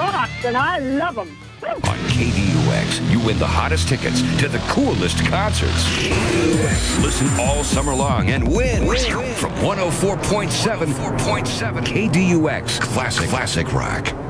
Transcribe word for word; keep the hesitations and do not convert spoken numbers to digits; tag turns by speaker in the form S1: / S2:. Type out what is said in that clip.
S1: rocks, and I love them.
S2: On K D U X, you win the hottest tickets to the coolest concerts. Listen all summer long and win, win. From one oh four point seven K D U X Classic Classic Rock.